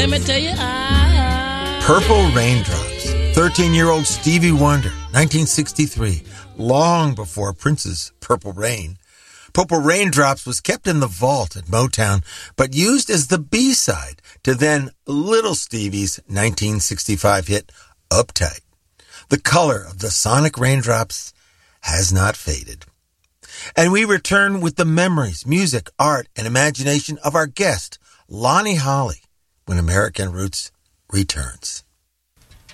me tell you, Purple Raindrops, 13-year-old Stevie Wonder, 1963, long before Prince's Purple Rain. Purple Raindrops was kept in the vault at Motown, but used as the B-side to then Little Stevie's 1965 hit, Uptight. The color of the sonic raindrops has not faded. And we return with the memories, music, art, and imagination of our guest, Lonnie Holley, when American Roots returns.